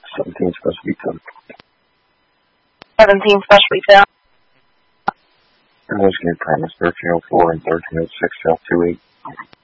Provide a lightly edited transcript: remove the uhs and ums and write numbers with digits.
17 Specialty Town. 17 Specialty Town. Michigan Promise 1304 and 1306 South 28.